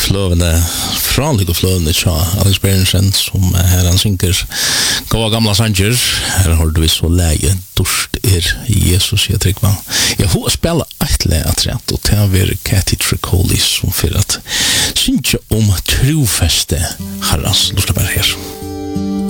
flövande frånlig och flövande tja Alex Berensen som här han synker goa gamla sanger här har du så läge durst Jesus jag tycker jag får spela ett lätt och det är Kathy Tricoli som för att synka om trofäste herrans lusta bara här